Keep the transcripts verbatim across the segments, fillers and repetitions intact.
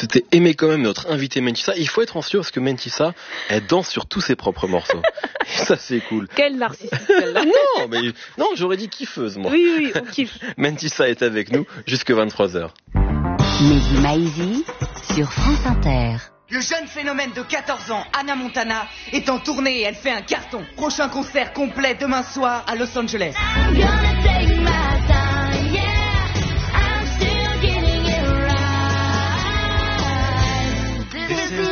c'était aimer quand même notre invité Mentissa. Il faut être anxieux parce que Mentissa, elle danse sur tous ses propres morceaux. Et ça, c'est cool. Quelle narcissique celle-là. Non, mais non, j'aurais dit kiffeuse, moi. Oui, oui, on kiffe. Mentissa est avec nous jusque vingt-trois heures. Mehdi Maizi sur France Inter. Le jeune phénomène de quatorze ans, Hannah Montana, est en tournée et elle fait un carton. Prochain concert complet demain soir à Los Angeles. I'm gonna take my time, yeah. I'm still getting it right. This is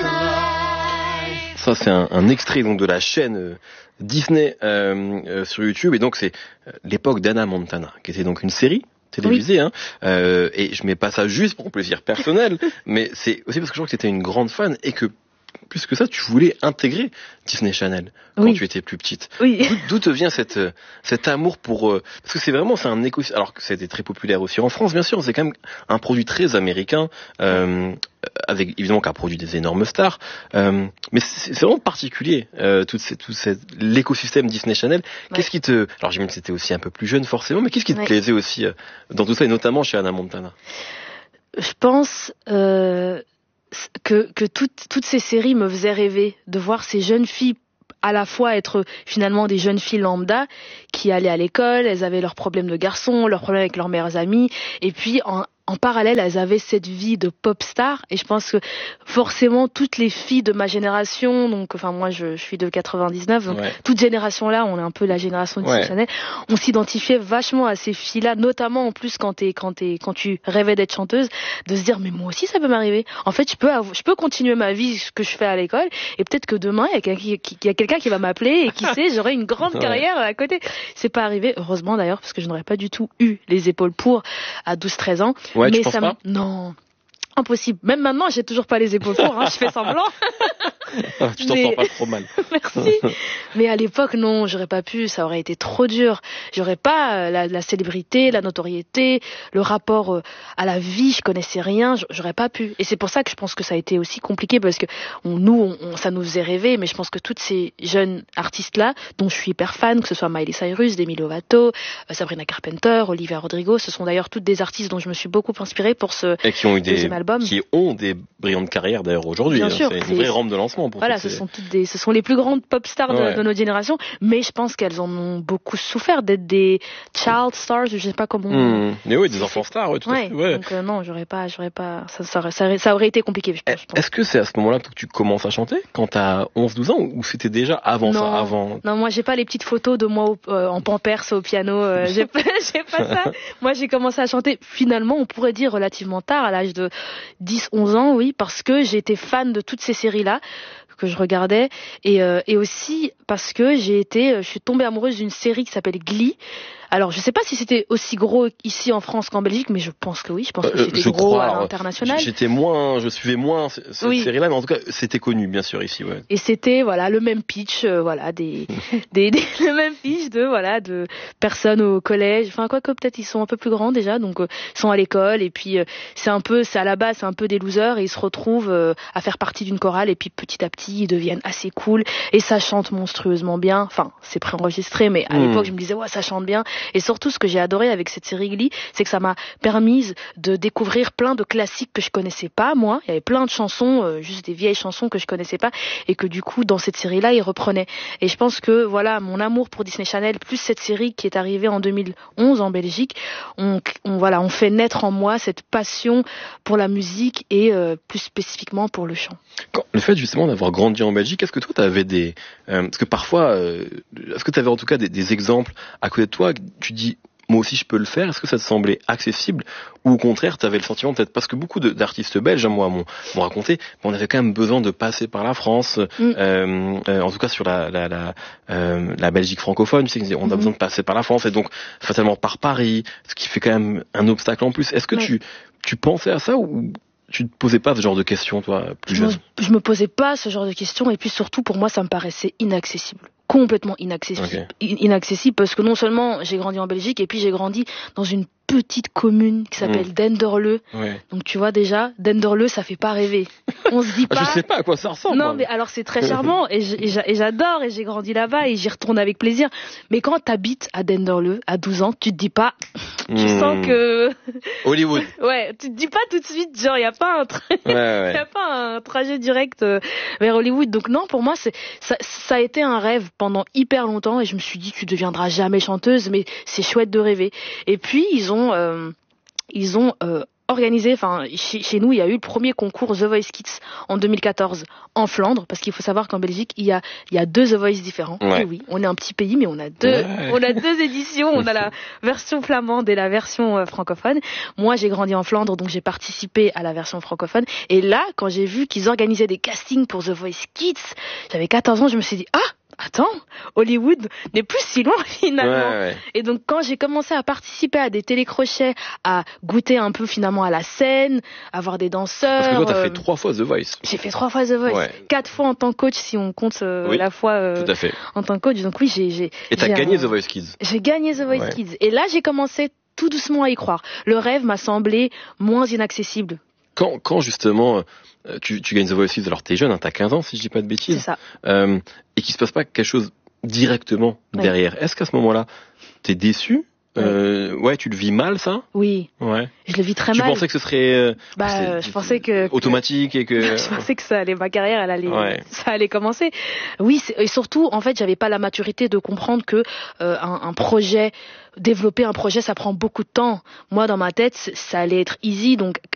life. Ça, c'est un, un extrait donc de la chaîne euh, Disney euh, euh, sur YouTube. Et donc, c'est euh, l'époque d'Hannah Montana, qui était donc une série télévisée, oui. hein, euh, et je mets pas ça juste pour plaisir personnel, mais c'est aussi parce que je crois que tu étais une grande fan et que plus que ça, tu voulais intégrer Disney Channel quand oui. tu étais plus petite. Oui. D'où, d'où te vient cette, cet amour pour... Euh, parce que c'est vraiment, c'est un écosystème, alors que c'était très populaire aussi en France, bien sûr, c'est quand même un produit très américain, euh, avec évidemment qui a produit des énormes stars, euh, mais c'est, c'est vraiment particulier, euh, tout, ces, tout ces, l'écosystème Disney Channel. Ouais. Qu'est-ce qui te... Alors j'imagine que c'était aussi un peu plus jeune forcément, mais qu'est-ce qui te ouais. plaisait aussi euh, dans tout ça, et notamment chez Hannah Montana? Je pense... Euh... que, que toutes, toutes ces séries me faisaient rêver de voir ces jeunes filles à la fois être finalement des jeunes filles lambda qui allaient à l'école, elles avaient leurs problèmes de garçons, leurs problèmes avec leurs meilleurs amis, et puis en, en parallèle, elles avaient cette vie de pop star, et je pense que forcément toutes les filles de ma génération, donc enfin moi je, je suis de quatre-vingt-dix-neuf, donc ouais. toute génération là, on est un peu la génération de Disney Channel, on s'identifiait vachement à ces filles-là, notamment en plus quand t'es, quand t'es, quand tu rêvais d'être chanteuse, de se dire mais moi aussi ça peut m'arriver. En fait, je peux, avoir, je peux continuer ma vie, ce que je fais à l'école, et peut-être que demain il y a quelqu'un qui, qui, il y a quelqu'un qui va m'appeler et qui sait, j'aurai une grande carrière à côté. C'est pas arrivé, heureusement d'ailleurs, parce que je n'aurais pas du tout eu les épaules pour à douze treize ans. Ouais, mais tu penses ça pas non. Impossible. Même maintenant, j'ai toujours pas les épaules pour, hein, je fais semblant. Ah, tu t'entends mais... pas trop mal. Merci. Mais à l'époque, non, j'aurais pas pu, ça aurait été trop dur. J'aurais pas la, la célébrité, la notoriété, le rapport à la vie, je connaissais rien, j'aurais pas pu. Et c'est pour ça que je pense que ça a été aussi compliqué, parce que on, nous, on, on, ça nous faisait rêver, mais je pense que toutes ces jeunes artistes-là, dont je suis hyper fan, que ce soit Miley Cyrus, Demi Lovato, Sabrina Carpenter, Olivia Rodrigo, ce sont d'ailleurs toutes des artistes dont je me suis beaucoup inspirée pour ce Et qui ont eu deuxième des... album. Qui ont des brillantes carrières d'ailleurs aujourd'hui. Bien hein. sûr, c'est une c'est... vraie rampe de lancement pour Voilà, ces... ce sont toutes des, ce sont les plus grandes pop stars de, ouais. de notre génération. Mais je pense qu'elles en ont beaucoup souffert d'être des child stars, je sais pas comment. Mmh. Mais oui, des enfants stars, ouais, tout ouais, à fait. Ouais. Donc euh, non, j'aurais pas, j'aurais pas, ça, ça, ça, ça aurait été compliqué. Je pense, je pense. Est-ce que c'est à ce moment-là que tu commences à chanter quand t'as onze douze ans, ou c'était déjà avant non, ça, avant? Non, moi j'ai pas les petites photos de moi au, euh, en pampers au piano. Euh, j'ai pas, j'ai pas ça. Moi j'ai commencé à chanter finalement, on pourrait dire relativement tard, à l'âge de dix onze ans, oui, parce que j'étais fan de toutes ces séries-là que je regardais, et, euh, et aussi parce que j'ai été, je suis tombée amoureuse d'une série qui s'appelle Glee. Alors, je sais pas si c'était aussi gros ici en France qu'en Belgique, mais je pense que oui. Je pense que c'était euh, gros crois, à l'international. J'étais moins, je suivais moins cette oui. série-là, mais en tout cas, c'était connu, bien sûr, ici, ouais. Et c'était, voilà, le même pitch, euh, voilà, des, des, des, le même pitch de, voilà, de personnes au collège. Enfin, quoi que peut-être ils sont un peu plus grands déjà, donc euh, ils sont à l'école, et puis euh, c'est un peu, c'est à la base, c'est un peu des losers, et ils se retrouvent euh, à faire partie d'une chorale, et puis petit à petit, ils deviennent assez cool, et ça chante monstrueusement bien. Enfin, c'est préenregistré, mais à mmh. l'époque, je me disais, ouais, ça chante bien. Et surtout, ce que j'ai adoré avec cette série Glee, c'est que ça m'a permis de découvrir plein de classiques que je connaissais pas, moi. Il y avait plein de chansons, euh, juste des vieilles chansons que je connaissais pas, et que du coup, dans cette série-là, ils reprenaient. Et je pense que, voilà, mon amour pour Disney Channel, plus cette série qui est arrivée en deux mille onze en Belgique, on, on voilà, on fait naître en moi cette passion pour la musique et euh, plus spécifiquement pour le chant. Quand, le fait justement d'avoir grandi en Belgique, est-ce que toi, tu avais des... Euh, parce que parfois, euh, est-ce que tu avais en tout cas des, des exemples à côté de toi, tu dis, moi aussi je peux le faire, est-ce que ça te semblait accessible, ou au contraire tu avais le sentiment, peut-être parce que beaucoup de, d'artistes belges, moi, m'ont, m'ont raconté, on avait quand même besoin de passer par la France, mm. euh, euh, en tout cas sur la, la, la, euh, la Belgique francophone, tu sais, on a mm-hmm. besoin de passer par la France, et donc fatalement par Paris, ce qui fait quand même un obstacle en plus. Est-ce que ouais. tu, tu pensais à ça, ou tu te posais pas ce genre de questions, toi, plus je jeune? me, je me posais pas ce genre de questions, et puis surtout pour moi ça me paraissait inaccessible. Complètement inaccessible, okay. inaccessible parce que non seulement j'ai grandi en Belgique, et puis j'ai grandi dans une petite commune qui s'appelle Mmh. Denderleeuw. Ouais. Donc tu vois déjà, Denderleeuw, ça fait pas rêver. On se dit Ah, pas. je sais pas à quoi ça ressemble. Non, moi. mais alors c'est très charmant et j'- et j'a- et j'adore et j'ai grandi là-bas et j'y retourne avec plaisir. Mais quand t'habites à Denderleeuw à douze ans, tu te dis pas, tu Mmh. sens que, Hollywood. ouais, tu te dis pas tout de suite, genre y a pas un, tra- Ouais, y ouais. a pas un trajet direct euh, vers Hollywood. Donc non, pour moi, c'est ça, ça a été un rêve pendant hyper longtemps et je me suis dit, tu deviendras jamais chanteuse, mais c'est chouette de rêver. Et puis ils ont, euh, ils ont euh, organisé, enfin chez, chez nous, il y a eu le premier concours The Voice Kids en deux mille quatorze en Flandre, parce qu'il faut savoir qu'en Belgique, il y a, il y a deux The Voice différents. Ouais. Et oui, on est un petit pays, mais on a deux, Ouais. on a deux éditions. On a la version flamande et la version euh, francophone. Moi, j'ai grandi en Flandre, donc j'ai participé à la version francophone. Et là, quand j'ai vu qu'ils organisaient des castings pour The Voice Kids, j'avais quatorze ans, je me suis dit, ah, attends, Hollywood n'est plus si loin finalement. Ouais, ouais. Et donc quand j'ai commencé à participer à des télécrochets, à goûter un peu finalement à la scène, à voir des danseurs. Parce que toi, t'as euh, fait trois fois The Voice. J'ai fait trois fois The Voice, Ouais. quatre fois en tant que coach si on compte euh, Oui, la fois euh, Tout à fait. en tant que coach. Donc oui, j'ai j'ai Et t'as j'ai gagné un- The Voice Kids. j'ai gagné The Voice Ouais. Kids. Et là, j'ai commencé tout doucement à y croire. Le rêve m'a semblé moins inaccessible. Quand, quand justement, euh, tu, tu gagnes The Voice Kids, alors t'es jeune, hein, t'as quinze ans si je dis pas de C'est bêtises, ça. euh, et qu'il se passe pas quelque chose directement Ouais. derrière. Est-ce qu'à ce moment-là, t'es déçu? Euh, ouais, tu le vis mal, ça? Oui, Ouais. je le vis très Tu mal. pensais que ce serait euh, Bah, c'est- euh, je pensais que, que- automatique et que je pensais que ça allait, ma carrière, elle allait, Ouais. ça allait commencer. Oui, c'est- et surtout, en fait, j'avais pas la maturité de comprendre que euh, un, un projet, développer un projet, ça prend beaucoup de temps. Moi, dans ma tête, c- ça allait être easy. Donc,